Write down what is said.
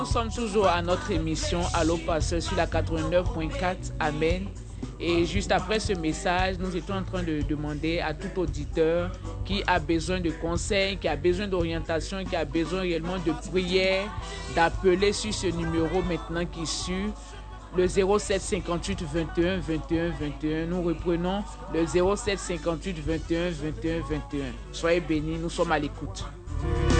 Nous sommes toujours à notre émission Allô Pasteur sur la 89.4. Amen. Et juste après ce message, nous étions en train de demander à tout auditeur qui a besoin de conseils, qui a besoin d'orientation, qui a besoin réellement de prière, d'appeler sur ce numéro maintenant qui suit, le 07 58 21 21 21. Nous reprenons le 07 58 21 21 21. Soyez bénis, nous sommes à l'écoute.